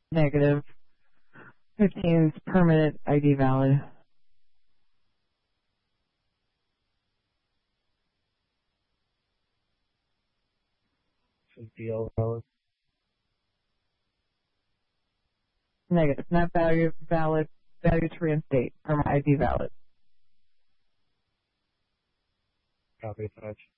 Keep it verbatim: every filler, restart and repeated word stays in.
Negative. fifteen is permanent I D valid. fifty valid. Negative. Not value valid. Value to reinstate. Permanent I D valid. Copy attached.